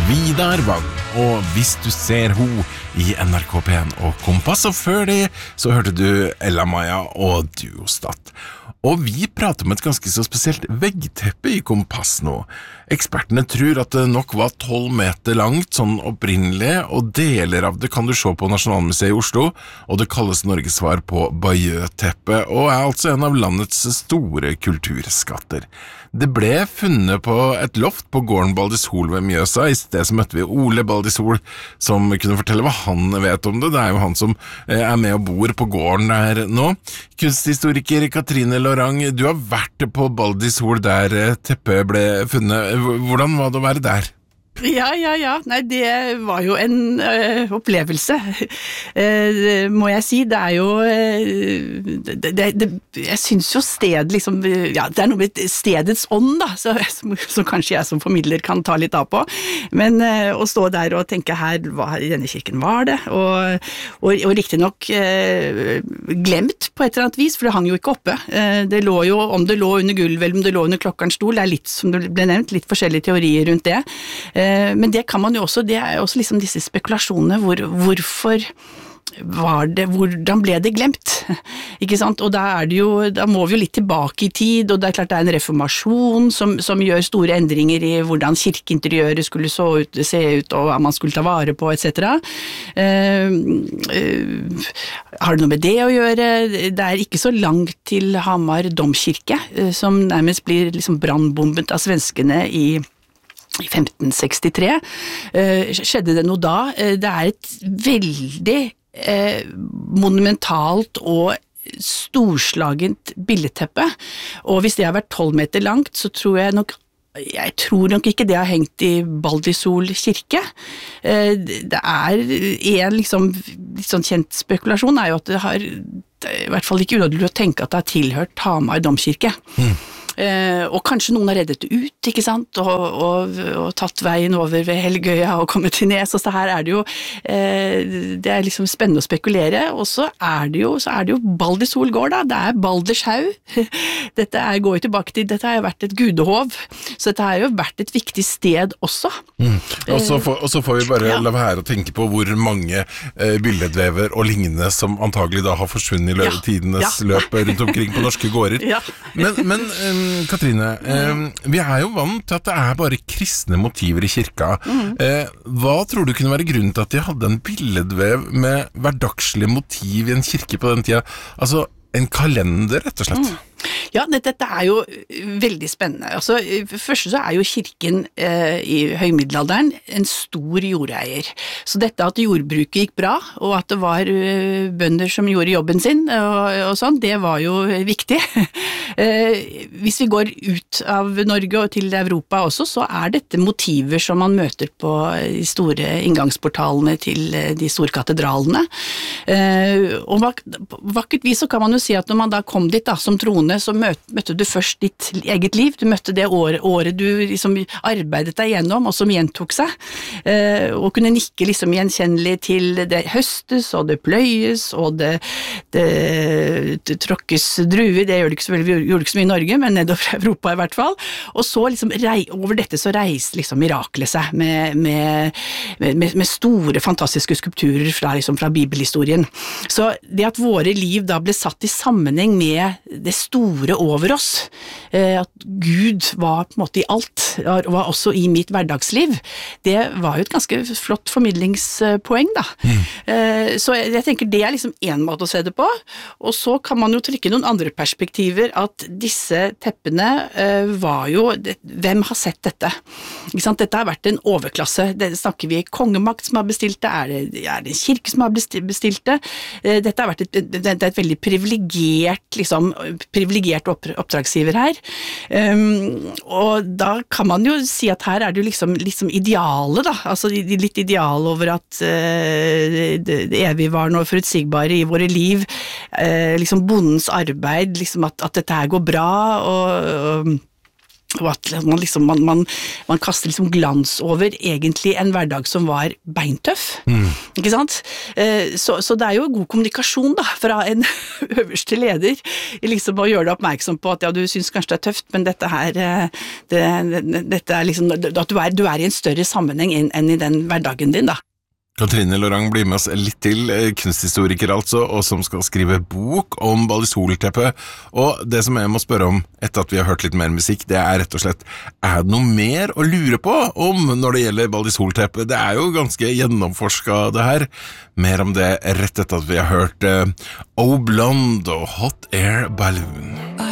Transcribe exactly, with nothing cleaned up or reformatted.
Vidar Vang, og Hvis du ser ho i N R K P en og Kompass, og før det så hørte du Ella Maja og Duostat. Og vi prater om et ganske så spesielt veggteppe i Kompass nå. Ekspertene tror at det nok var tolv meter langt, sånn opprinnelig, og deler av det kan du se på Nasjonalmuseet i Oslo, og det kalles Norges svar på Bayeux-teppet, og er altså en av landets store kulturskatter. Det ble funnet på et loft på gården Baldishol ved Mjøsa. I sted så møtte vi Ole Baldishol, som kunne fortelle hva han vet om det. Det er jo han som er med og bor på gården der nå. Kunsthistoriker Katrine Lorang, du har vært på Baldishol der teppet ble funnet. Hvordan var det å være der? Ja, ja, ja. Nei, det var jo en øh, opplevelse, uh, må jeg si. Det er jo uh, det, det, det, jeg synes jo sted liksom, ja, det er noe med stedets ånd da, så, som, som kanskje jeg som formidler kan ta litt av på, men uh, å stå der og tenke her, hva i denne kirken var det, og, og, og riktig nok uh, glemt på et eller annet vis, for det hang jo ikke oppe. Uh, det lå jo, om det lå under gulvet, eller om det lå under klokkerens stol, det er litt, som det ble nevnt, litt forskjellige teorier rundt det. Men det kan man jo også, det er jo også liksom disse spekulasjonene, hvor, hvorfor var det, hvordan ble det glemt, ikke sant? Og da er det jo, da må vi jo litt tilbake i tid, og det er klart det er en reformasjon som, som gjør store endringer i hvordan kirkeinteriøret skulle så ut, se ut, og hva man skulle ta vare på, et cetera. Uh, uh, har det noe med det å gjøre? Det er ikke så langt til Hamar domkirke, uh, som nærmest blir liksom brannbombet av svenskene i I femten sekstitre uh, skjedde det noe da. Uh, det er et veldig uh, monumentalt og storslagent billedteppe, og hvis det har vært tolv meter langt, så tror jeg nok Jeg tror nok ikke det har hengt i Baldishol kirke. Uh, det er en liksom, litt sånn kjent spekulasjon er jo at det har, det er i hvert fall ikke unødvendig å tenke at det har tilhørt Hamar domkirke. Mm. Uh, og kanskje noen har reddet det ut, ikke sant, og, og, og tatt veien over ved Helgøya og kommet til Nes, og så her er det jo uh, det er liksom spennende å spekulere, og så er det jo, så er det jo Baldishol gård da, det er Baldershaug, dette er, går jo tilbake til, dette har jo vært et gudehov, så dette har jo vært et viktig sted også. Mm. Og, så får, og så får vi bare ja. la være å tenke på hvor mange uh, billedvever og lignende som antagelig da har forsvunnet i lø- ja. tidenes ja. løp rundt omkring på norske gårder. Ja. Men, men um, Katrine, eh, vi er jo vant til at det er bare kristne motiver i kirka. Mm. Eh, hva tror du kunne være grunnen til at de hadde en billedvev med hverdagslige motiv i en kirke på den tida? Altså en kalender, rett og slett. Mm. Ja, dette er jo veldig spennende. Altså, først så er jo kirken eh, i høymiddelalderen en stor jordeier. Så dette at jordbruket gikk bra, og at det var uh, bønder som gjorde jobben sin, og, og sånn, det var jo viktig. eh, hvis vi går ut av Norge og til Europa også, så er dette motiver som man møter på de store inngangsportalene til de store katedralene. Eh, og vak- vakkert vis så kan man jo si at når man da kom dit da, som troende, så møtte, møtte du først ditt eget liv, du møtte det året, året du liksom arbeidet deg gjennom, og som gjentok seg, eh, og kunne nikke liksom gjenkjennelig til det høstes, og det pløyes, og det, det, det tråkkes druer, det gjør det ikke så, veldig, gjør det ikke så mye i Norge, men nedover Europa i hvert fall, og så liksom rei, over dette så reiste liksom miraklet seg med, med, med, med store, fantastiske skulpturer fra, liksom, fra bibelhistorien. Så det at våre liv da ble satt i sammenheng med det store over oss, at Gud var på en måte i alt, og var også i mitt hverdagsliv, det var jo et ganske flott formidlingspoeng da. Mm. Så jeg tenker det er liksom en måte å se det på, og så kan man jo trykke noen andre perspektiver, at disse teppene var jo, hvem har sett dette? Ikke sant? Dette har vært en overklasse, det snakker vi kongemakt som har bestilt det, er det, er det en kirke som har bestilt det? Dette har vært et, det er et veldig privilegert, liksom, privilegert oppdragsgiver her, um, og da kan man jo si at her er det jo liksom, liksom idealet da, altså litt ideal over at uh, det, det evigvarende og forutsigbare i våre liv, uh, liksom bondens arbeid, liksom at, at dette her går bra, og, og og at man liksom, man, man, man kaster liksom glans over egentlig en hverdag som var beintøff, mm. ikke sant? Så, så det er jo god kommunikasjon da, fra en øverste leder, liksom å gjøre deg oppmerksom på at ja, du synes kanskje det er tøft, men dette her, det, det, dette er liksom, at du er, du er i en større sammenheng enn, enn i den hverdagen din da. Katrine Lorang blir med oss litt til, kunsthistoriker altså, og som skal skrive bok om Baldis-Hol-teppet. Og det som jeg må spørre om, etter at vi har hørt litt mer musikk, det er rett og slett, er det noe mer å lure på om når det gjelder Baldis-Hol-teppet? Det er jo ganske gjennomforsket det her. Mer om det rett etter at vi har hørt uh, Oh Blonde og Hot Air Balloon.